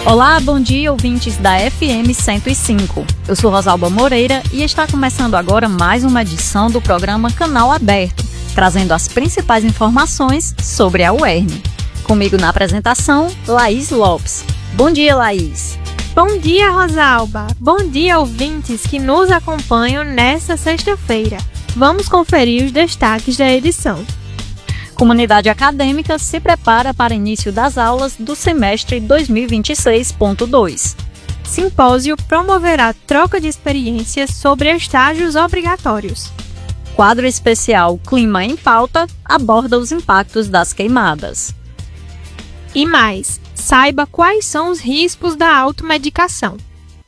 Olá, bom dia, ouvintes da FM 105. Eu sou Rosalba Moreira e está começando agora mais uma edição do programa Canal Aberto, trazendo as principais informações sobre a UERN. Comigo na apresentação, Laís Lopes. Bom dia, Laís. Bom dia, Rosalba. Bom dia, ouvintes que nos acompanham nesta sexta-feira. Vamos conferir os destaques da edição. Comunidade acadêmica se prepara para início das aulas do semestre 2026.2. Simpósio promoverá troca de experiências sobre estágios obrigatórios. Quadro especial Clima em Pauta aborda os impactos das queimadas. E mais, saiba quais são os riscos da automedicação.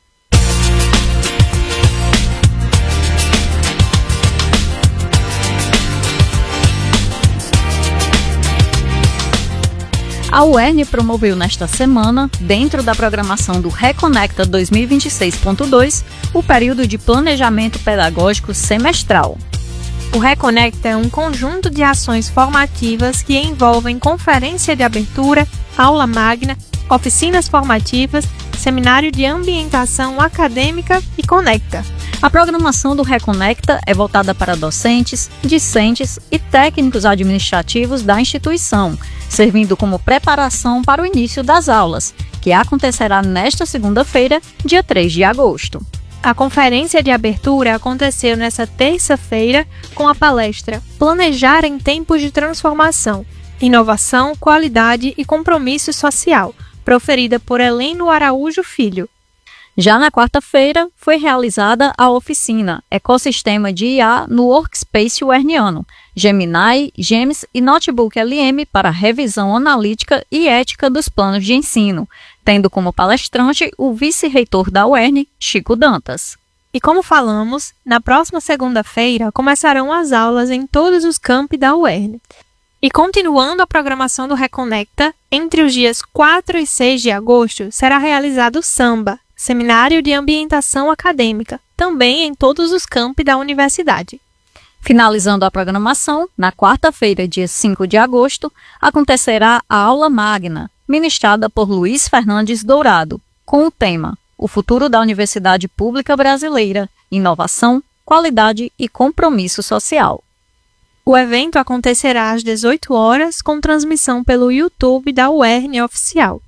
A UERN promoveu nesta semana, dentro da programação do Reconecta 2026.2, o período de planejamento pedagógico semestral. O Reconecta é um conjunto de ações formativas que envolvem conferência de abertura, aula magna, oficinas formativas, seminário de ambientação acadêmica e Conecta. A programação do Reconecta é voltada para docentes, discentes e técnicos administrativos da instituição, servindo como preparação para o início das aulas, que acontecerá nesta segunda-feira, dia 3 de agosto. A conferência de abertura aconteceu nesta terça-feira com a palestra Planejar em Tempos de Transformação, Inovação, Qualidade e Compromisso Social, proferida por Heleno Araújo Filho. Já na quarta-feira, foi realizada a oficina Ecossistema de IA no Workspace Uerniano, Gemini, GEMS e Notebook LM para revisão analítica e ética dos planos de ensino, tendo como palestrante o vice-reitor da UERN, Chico Dantas. E como falamos, na próxima segunda-feira começarão as aulas em todos os campi da UERN. E continuando a programação do Reconecta, entre os dias 4 e 6 de agosto será realizado o Samba, Seminário de Ambientação Acadêmica, também em todos os campi da universidade. Finalizando a programação, na quarta-feira, dia 5 de agosto, acontecerá a aula magna, ministrada por Luiz Fernandes Dourado, com o tema O Futuro da Universidade Pública Brasileira, Inovação, Qualidade e Compromisso Social. O evento acontecerá às 18 horas, com transmissão pelo YouTube da UERN Oficial.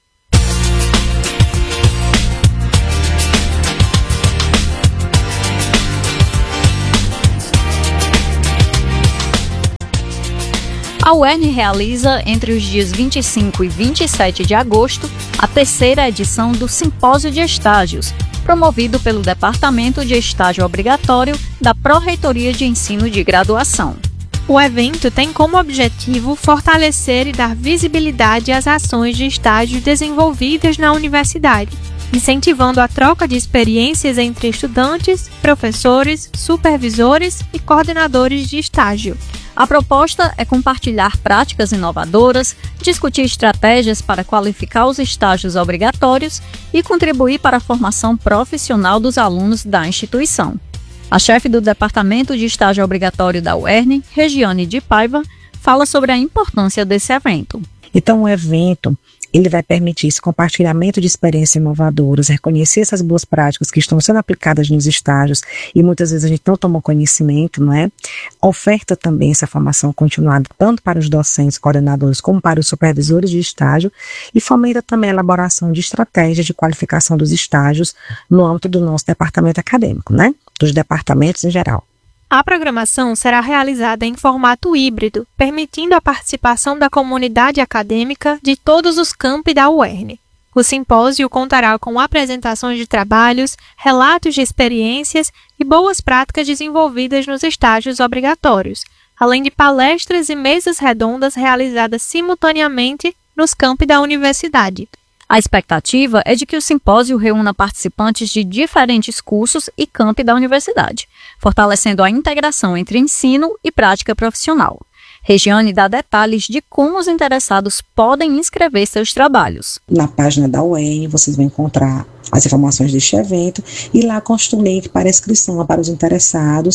A UERN realiza, entre os dias 25 e 27 de agosto, a terceira edição do Simpósio de Estágios, promovido pelo Departamento de Estágio Obrigatório da Pró-Reitoria de Ensino de Graduação. O evento tem como objetivo fortalecer e dar visibilidade às ações de estágio desenvolvidas na universidade, incentivando a troca de experiências entre estudantes, professores, supervisores e coordenadores de estágio. A proposta é compartilhar práticas inovadoras, discutir estratégias para qualificar os estágios obrigatórios e contribuir para a formação profissional dos alunos da instituição. A chefe do Departamento de Estágio Obrigatório da UERN, Regiane de Paiva, fala sobre a importância desse evento. Então, o evento ele vai permitir esse compartilhamento de experiências inovadoras, reconhecer essas boas práticas que estão sendo aplicadas nos estágios e muitas vezes a gente não toma conhecimento, não é? Oferta também essa formação continuada, tanto para os docentes, coordenadores, como para os supervisores de estágio e fomenta também a elaboração de estratégias de qualificação dos estágios no âmbito do nosso departamento acadêmico, né? Dos departamentos em geral. A programação será realizada em formato híbrido, permitindo a participação da comunidade acadêmica de todos os campi da UERN. O simpósio contará com apresentações de trabalhos, relatos de experiências e boas práticas desenvolvidas nos estágios obrigatórios, além de palestras e mesas redondas realizadas simultaneamente nos campi da universidade. A expectativa é de que o simpósio reúna participantes de diferentes cursos e campi da universidade, fortalecendo a integração entre ensino e prática profissional. Regiane dá detalhes de como os interessados podem inscrever seus trabalhos. Na página da UERN vocês vão encontrar as informações deste evento e lá consta um link para inscrição para os interessados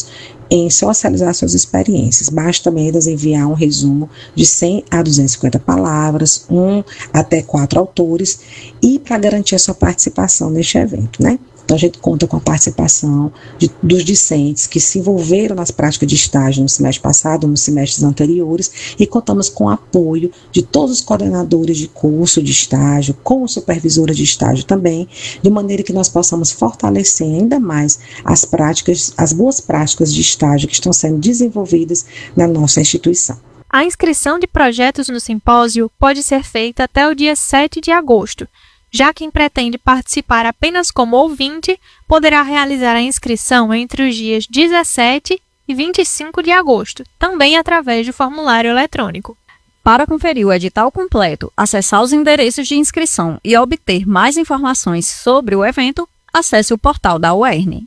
em socializar suas experiências. Basta também eles enviar um resumo de 100 a 250 palavras, 1 até 4 autores, e para garantir a sua participação neste evento, né? Então, a gente conta com a participação dos discentes que se envolveram nas práticas de estágio no semestre passado, nos semestres anteriores, e contamos com o apoio de todos os coordenadores de curso de estágio, com supervisora de estágio também, de maneira que nós possamos fortalecer ainda mais as práticas, as boas práticas de estágio que estão sendo desenvolvidas na nossa instituição. A inscrição de projetos no simpósio pode ser feita até o dia 7 de agosto. Já quem pretende participar apenas como ouvinte poderá realizar a inscrição entre os dias 17 e 25 de agosto, também através do formulário eletrônico. Para conferir o edital completo, acessar os endereços de inscrição e obter mais informações sobre o evento, acesse o portal da UERN.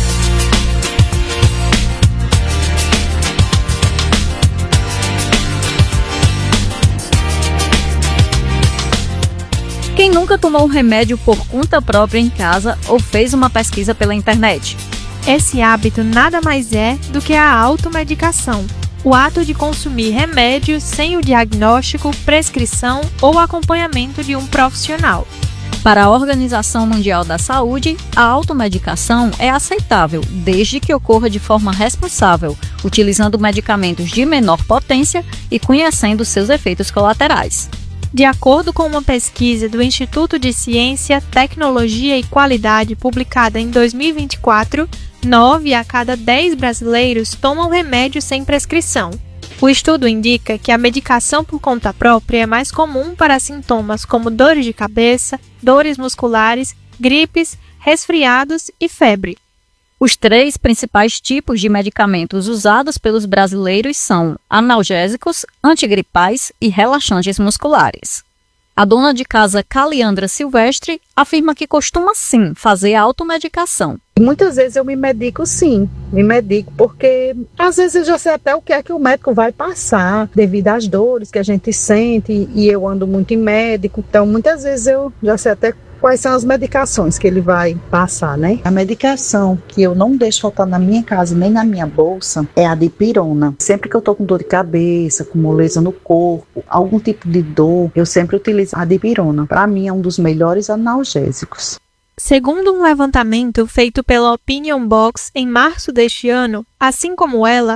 Quem nunca tomou um remédio por conta própria em casa ou fez uma pesquisa pela internet? Esse hábito nada mais é do que a automedicação, o ato de consumir remédios sem o diagnóstico, prescrição ou acompanhamento de um profissional. Para a Organização Mundial da Saúde, a automedicação é aceitável desde que ocorra de forma responsável, utilizando medicamentos de menor potência e conhecendo seus efeitos colaterais. De acordo com uma pesquisa do Instituto de Ciência, Tecnologia e Qualidade publicada em 2024, 9 a cada 10 brasileiros tomam remédio sem prescrição. O estudo indica que a medicação por conta própria é mais comum para sintomas como dores de cabeça, dores musculares, gripes, resfriados e febre. Os 3 principais tipos de medicamentos usados pelos brasileiros são analgésicos, antigripais e relaxantes musculares. A dona de casa Caliandra Silvestre afirma que costuma sim fazer a automedicação. Muitas vezes eu me medico sim, porque às vezes eu já sei até o que é que o médico vai passar devido às dores que a gente sente e eu ando muito em médico, então muitas vezes eu já sei até quais são as medicações que ele vai passar, né? A medicação que eu não deixo faltar na minha casa nem na minha bolsa é a dipirona. Sempre que eu tô com dor de cabeça, com moleza no corpo, algum tipo de dor, eu sempre utilizo a dipirona. Para mim é um dos melhores analgésicos. Segundo um levantamento feito pela Opinion Box em março deste ano, assim como ela,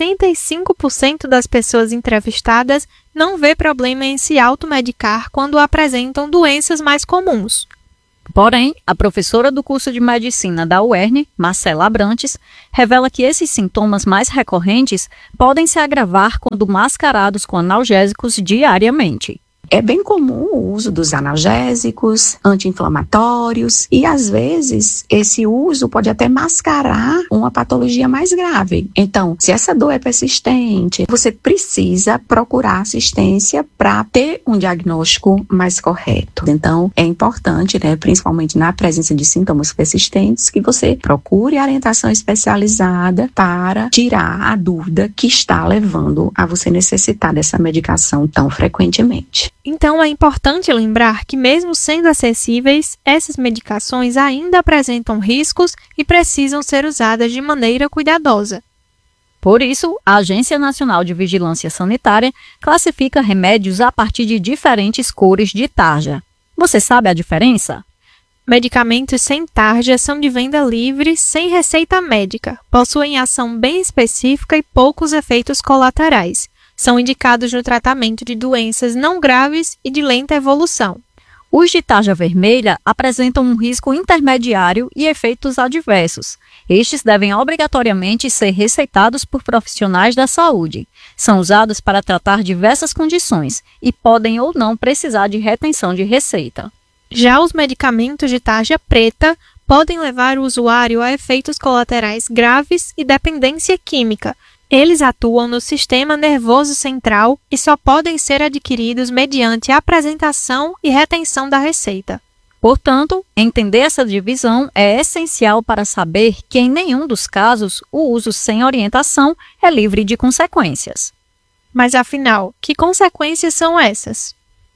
65% das pessoas entrevistadas não vê problema em se automedicar quando apresentam doenças mais comuns. Porém, a professora do curso de medicina da UERN, Marcela Abrantes, revela que esses sintomas mais recorrentes podem se agravar quando mascarados com analgésicos diariamente. É bem comum o uso dos analgésicos, anti-inflamatórios e, às vezes, esse uso pode até mascarar uma patologia mais grave. Então, se essa dor é persistente, você precisa procurar assistência para ter um diagnóstico mais correto. Então, é importante, principalmente na presença de sintomas persistentes, que você procure orientação especializada para tirar a dúvida que está levando a você necessitar dessa medicação tão frequentemente. Então, é importante lembrar que, mesmo sendo acessíveis, essas medicações ainda apresentam riscos e precisam ser usadas de maneira cuidadosa. Por isso, a Agência Nacional de Vigilância Sanitária classifica remédios a partir de diferentes cores de tarja. Você sabe a diferença? Medicamentos sem tarja são de venda livre, sem receita médica, possuem ação bem específica e poucos efeitos colaterais. São indicados no tratamento de doenças não graves e de lenta evolução. Os de tarja vermelha apresentam um risco intermediário e efeitos adversos. Estes devem obrigatoriamente ser receitados por profissionais da saúde. São usados para tratar diversas condições e podem ou não precisar de retenção de receita. Já os medicamentos de tarja preta podem levar o usuário a efeitos colaterais graves e dependência química. Eles atuam no sistema nervoso central e só podem ser adquiridos mediante apresentação e retenção da receita. Portanto, entender essa divisão é essencial para saber que, em nenhum dos casos, o uso sem orientação é livre de consequências. Mas, afinal, que consequências são essas?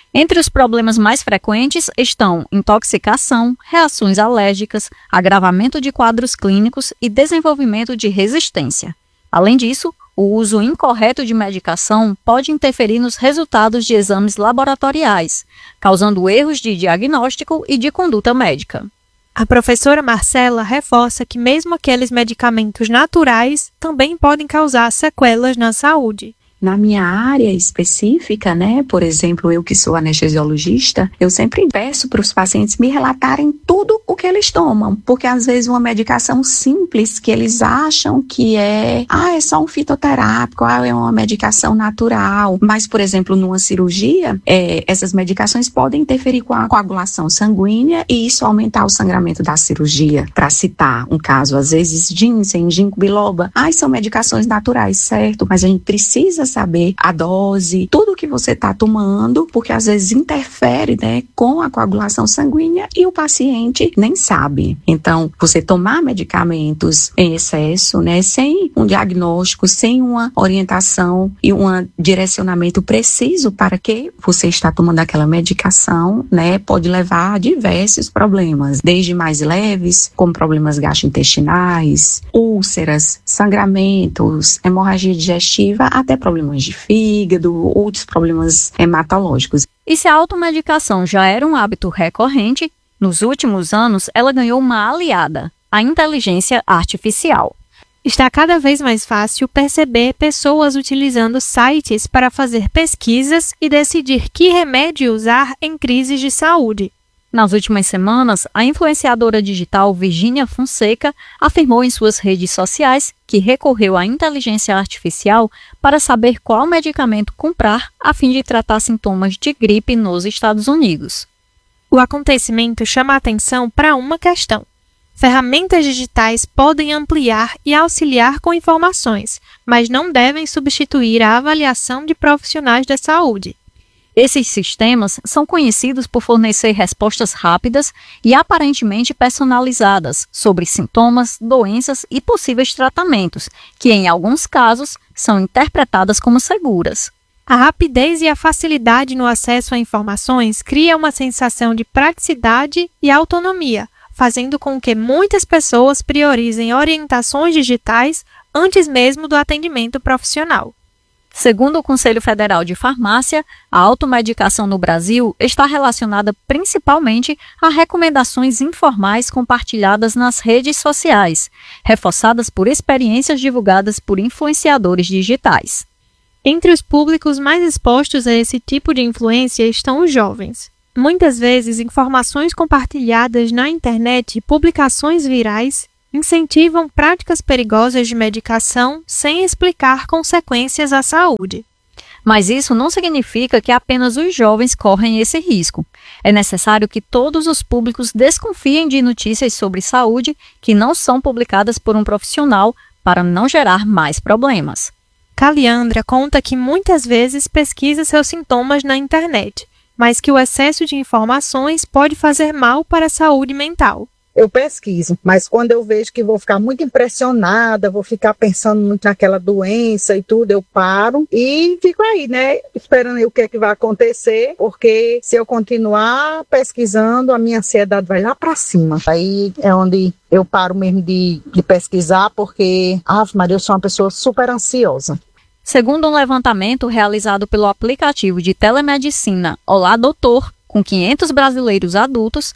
Entre os problemas mais frequentes estão intoxicação, reações alérgicas, agravamento de quadros clínicos e desenvolvimento de resistência. Além disso, o uso incorreto de medicação pode interferir nos resultados de exames laboratoriais, causando erros de diagnóstico e de conduta médica. A professora Marcela reforça que mesmo aqueles medicamentos naturais também podem causar sequelas na saúde. Na minha área específica, né, por exemplo, eu que sou anestesiologista, eu sempre peço para os pacientes me relatarem tudo o que eles tomam, porque às vezes uma medicação simples que eles acham que é só um fitoterápico, é uma medicação natural, mas, por exemplo, numa cirurgia, essas medicações podem interferir com a coagulação sanguínea e isso aumentar o sangramento da cirurgia. Para citar um caso, às vezes, ginseng, ginkgo biloba, são medicações naturais, certo, mas a gente precisa saber a dose, tudo que você está tomando, porque às vezes interfere, né, com a coagulação sanguínea e o paciente nem sabe. Então, você tomar medicamentos em excesso, né, sem um diagnóstico, sem uma orientação e um direcionamento preciso para que você está tomando aquela medicação, né, pode levar a diversos problemas, desde mais leves, como problemas gastrointestinais, úlceras, sangramentos, hemorragia digestiva, até problemas de fígado, outros problemas hematológicos. E se a automedicação já era um hábito recorrente, nos últimos anos ela ganhou uma aliada, a inteligência artificial. Está cada vez mais fácil perceber pessoas utilizando sites para fazer pesquisas e decidir que remédio usar em crises de saúde. Nas últimas semanas, a influenciadora digital Virgínia Fonseca afirmou em suas redes sociais que recorreu à inteligência artificial para saber qual medicamento comprar a fim de tratar sintomas de gripe nos Estados Unidos. O acontecimento chama a atenção para uma questão. Ferramentas digitais podem ampliar e auxiliar com informações, mas não devem substituir a avaliação de profissionais da saúde. Esses sistemas são conhecidos por fornecer respostas rápidas e aparentemente personalizadas sobre sintomas, doenças e possíveis tratamentos, que em alguns casos são interpretadas como seguras. A rapidez e a facilidade no acesso a informações cria uma sensação de praticidade e autonomia, fazendo com que muitas pessoas priorizem orientações digitais antes mesmo do atendimento profissional. Segundo o Conselho Federal de Farmácia, a automedicação no Brasil está relacionada principalmente a recomendações informais compartilhadas nas redes sociais, reforçadas por experiências divulgadas por influenciadores digitais. Entre os públicos mais expostos a esse tipo de influência estão os jovens. Muitas vezes, informações compartilhadas na internet e publicações virais incentivam práticas perigosas de medicação sem explicar consequências à saúde. Mas isso não significa que apenas os jovens correm esse risco. É necessário que todos os públicos desconfiem de notícias sobre saúde que não são publicadas por um profissional para não gerar mais problemas. Caliandra conta que muitas vezes pesquisa seus sintomas na internet, mas que o excesso de informações pode fazer mal para a saúde mental. Eu pesquiso, mas quando eu vejo que vou ficar muito impressionada, vou ficar pensando muito naquela doença e tudo, eu paro e fico aí, né, esperando o que é que vai acontecer, porque se eu continuar pesquisando, a minha ansiedade vai lá para cima. Aí é onde eu paro mesmo de pesquisar, porque, Ave Maria, eu sou uma pessoa super ansiosa. Segundo um levantamento realizado pelo aplicativo de telemedicina Olá Doutor, com 500 brasileiros adultos,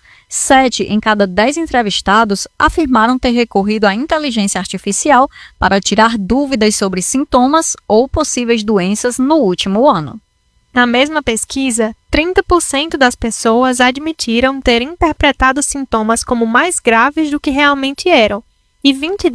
7 em cada 10 entrevistados afirmaram ter recorrido à inteligência artificial para tirar dúvidas sobre sintomas ou possíveis doenças no último ano. Na mesma pesquisa, 30% das pessoas admitiram ter interpretado sintomas como mais graves do que realmente eram, e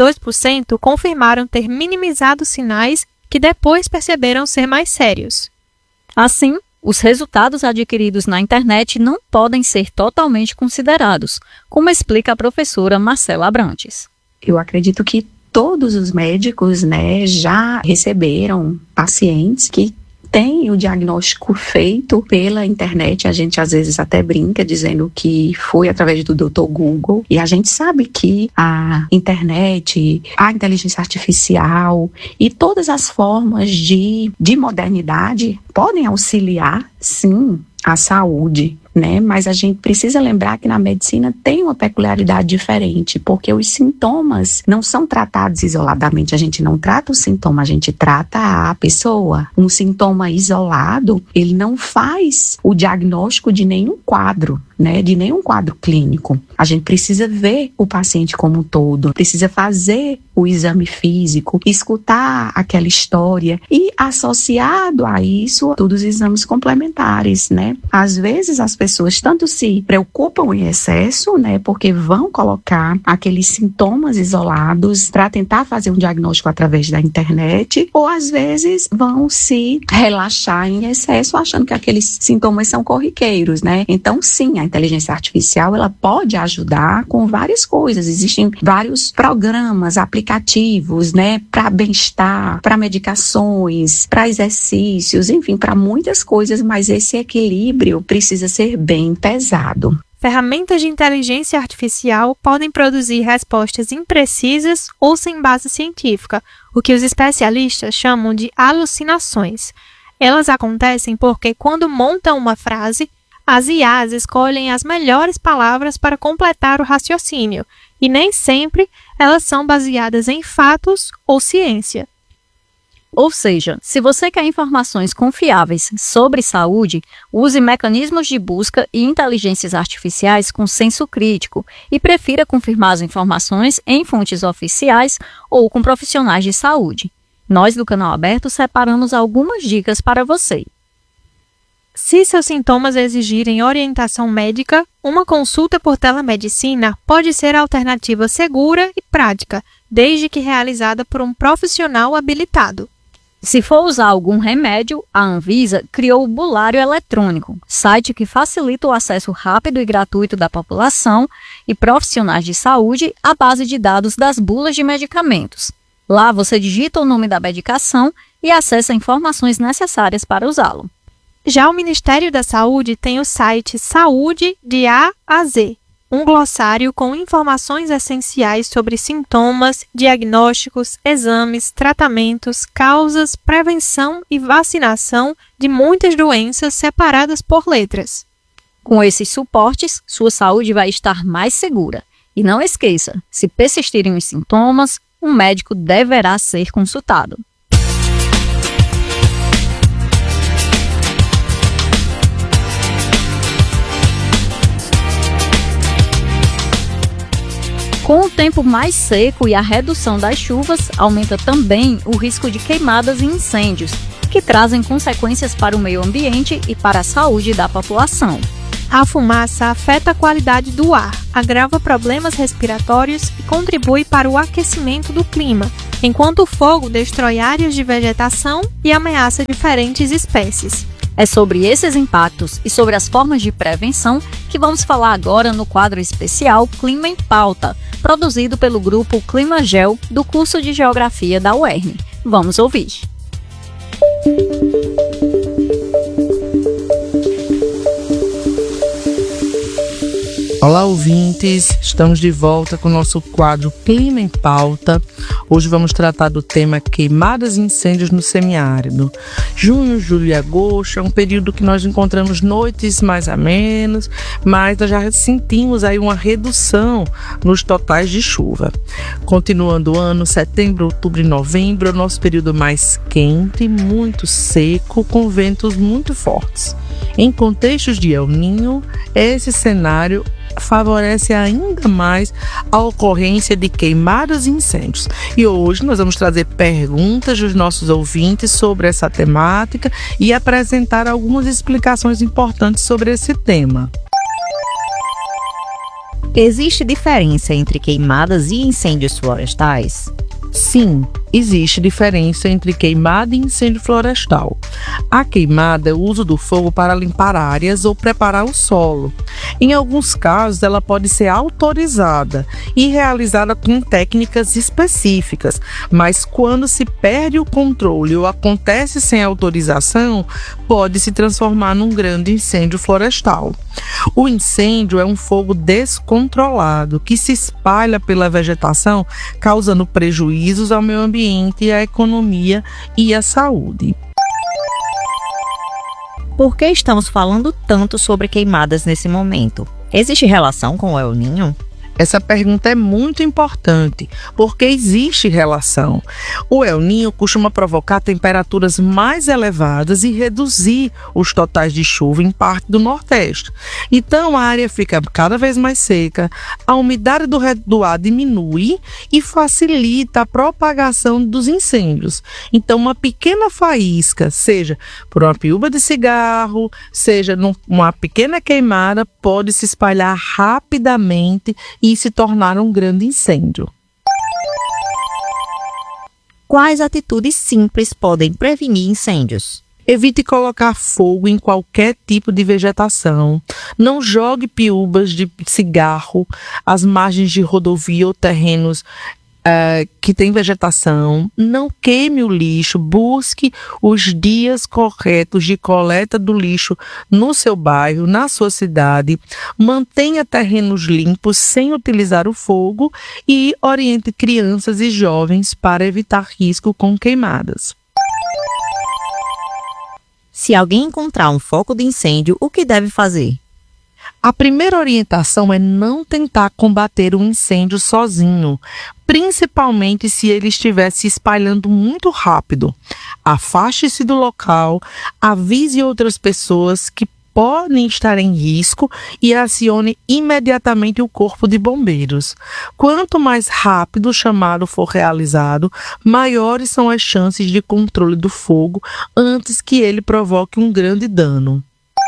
22% confirmaram ter minimizado sinais que depois perceberam ser mais sérios. Assim, os resultados adquiridos na internet não podem ser totalmente considerados, como explica a professora Marcela Abrantes. Eu acredito que todos os médicos, né, já receberam pacientes que têm o diagnóstico feito pela internet. A gente às vezes até brinca dizendo que foi através do Dr. Google. E a gente sabe que a internet, a inteligência artificial e todas as formas de modernidade podem auxiliar, sim, à saúde, né? Mas a gente precisa lembrar que na medicina tem uma peculiaridade diferente, porque os sintomas não são tratados isoladamente. A gente não trata o sintoma, a gente trata a pessoa. Um sintoma isolado, ele não faz o diagnóstico de nenhum quadro, né? De nenhum quadro clínico. A gente precisa ver o paciente como um todo, precisa fazer o exame físico, escutar aquela história e, associado a isso, todos os exames complementares, né? Às vezes as pessoas tanto se preocupam em excesso, né? Porque vão colocar aqueles sintomas isolados para tentar fazer um diagnóstico através da internet, ou às vezes vão se relaxar em excesso achando que aqueles sintomas são corriqueiros, né? Então, sim, a inteligência artificial, ela pode ajudar com várias coisas. Existem vários programas, aplicativos, né, para bem-estar, para medicações, para exercícios, enfim, para muitas coisas, mas esse equilíbrio precisa ser bem pesado. Ferramentas de inteligência artificial podem produzir respostas imprecisas ou sem base científica, o que os especialistas chamam de alucinações. Elas acontecem porque, quando montam uma frase, as IAs escolhem as melhores palavras para completar o raciocínio, e nem sempre elas são baseadas em fatos ou ciência. Ou seja, se você quer informações confiáveis sobre saúde, use mecanismos de busca e inteligências artificiais com senso crítico e prefira confirmar as informações em fontes oficiais ou com profissionais de saúde. Nós do Canal Aberto separamos algumas dicas para você. Se seus sintomas exigirem orientação médica, uma consulta por telemedicina pode ser alternativa segura e prática, desde que realizada por um profissional habilitado. Se for usar algum remédio, a Anvisa criou o Bulário Eletrônico, site que facilita o acesso rápido e gratuito da população e profissionais de saúde à base de dados das bulas de medicamentos. Lá você digita o nome da medicação e acessa informações necessárias para usá-lo. Já o Ministério da Saúde tem o site Saúde de A a Z, um glossário com informações essenciais sobre sintomas, diagnósticos, exames, tratamentos, causas, prevenção e vacinação de muitas doenças separadas por letras. Com esses suportes, sua saúde vai estar mais segura. E não esqueça, se persistirem os sintomas, um médico deverá ser consultado. Com o tempo mais seco e a redução das chuvas, aumenta também o risco de queimadas e incêndios, que trazem consequências para o meio ambiente e para a saúde da população. A fumaça afeta a qualidade do ar, agrava problemas respiratórios e contribui para o aquecimento do clima, enquanto o fogo destrói áreas de vegetação e ameaça diferentes espécies. É sobre esses impactos e sobre as formas de prevenção que vamos falar agora no quadro especial Clima em Pauta, produzido pelo grupo Climagel do curso de Geografia da UERN. Vamos ouvir. Olá, ouvintes! Estamos de volta com o nosso quadro Clima em Pauta. Hoje vamos tratar do tema queimadas e incêndios no semiárido. Junho, julho e agosto é um período que nós encontramos noites mais amenas, mas nós já sentimos aí uma redução nos totais de chuva. Continuando o ano, setembro, outubro e novembro é o nosso período mais quente, muito seco, com ventos muito fortes. Em contextos de El Niño, esse cenário favorece ainda mais a ocorrência de queimadas e incêndios. E hoje nós vamos trazer perguntas dos nossos ouvintes sobre essa temática e apresentar algumas explicações importantes sobre esse tema. Existe diferença entre queimadas e incêndios florestais? Sim, existe diferença entre queimada e incêndio florestal. A queimada é o uso do fogo para limpar áreas ou preparar o solo. Em alguns casos, ela pode ser autorizada e realizada com técnicas específicas, mas quando se perde o controle ou acontece sem autorização, pode se transformar num grande incêndio florestal. O incêndio é um fogo descontrolado que se espalha pela vegetação, causando prejuízos ao meio ambiente, à economia e à saúde. Por que estamos falando tanto sobre queimadas nesse momento? Existe relação com o El Niño? Essa pergunta é muito importante, porque existe relação. O El Niño costuma provocar temperaturas mais elevadas e reduzir os totais de chuva em parte do Nordeste. Então, a área fica cada vez mais seca, a umidade do ar diminui e facilita a propagação dos incêndios. Então, uma pequena faísca, seja por uma piúba de cigarro, seja numa pequena queimada, pode se espalhar rapidamente e se tornar um grande incêndio. Quais atitudes simples podem prevenir incêndios? Evite colocar fogo em qualquer tipo de vegetação. Não jogue piúbas de cigarro às margens de rodovia ou terrenos que tem vegetação. Não queime o lixo. Busque os dias corretos de coleta do lixo no seu bairro, na sua cidade. Mantenha terrenos limpos sem utilizar o fogo e oriente crianças e jovens para evitar risco com queimadas. Se alguém encontrar um foco de incêndio, o que deve fazer? A primeira orientação é não tentar combater um incêndio sozinho, principalmente se ele estiver se espalhando muito rápido. Afaste-se do local, avise outras pessoas que podem estar em risco e acione imediatamente o corpo de bombeiros. Quanto mais rápido o chamado for realizado, maiores são as chances de controle do fogo antes que ele provoque um grande dano.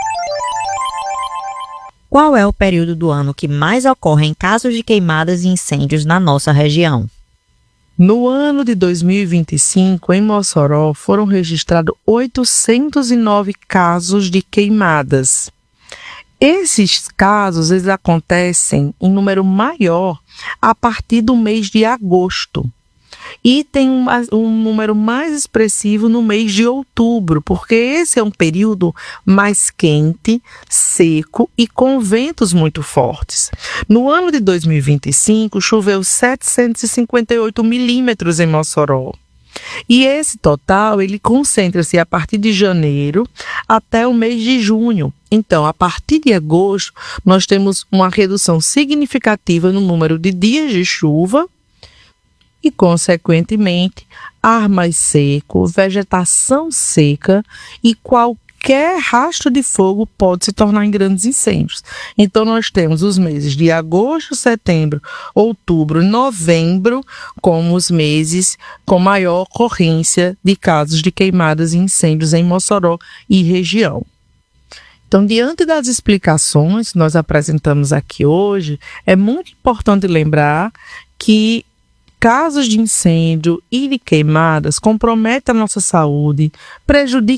Qual é o período do ano que mais ocorrem casos de queimadas e incêndios na nossa região? No ano de 2025, em Mossoró, foram registrados 809 casos de queimadas. Esses casos eles acontecem em número maior a partir do mês de agosto. E tem um número mais expressivo no mês de outubro, porque esse é um período mais quente, seco e com ventos muito fortes. No ano de 2025, choveu 758 milímetros em Mossoró. E esse total, ele concentra-se a partir de janeiro até o mês de junho. Então, a partir de agosto, nós temos uma redução significativa no número de dias de chuva, e, consequentemente, ar mais seco, vegetação seca e qualquer rastro de fogo pode se tornar em grandes incêndios. Então, nós temos os meses de agosto, setembro, outubro e novembro como os meses com maior ocorrência de casos de queimadas e incêndios em Mossoró e região. Então, diante das explicações que nós apresentamos aqui hoje, é muito importante lembrar que casos de incêndio e de queimadas comprometem a nossa saúde, prejudicam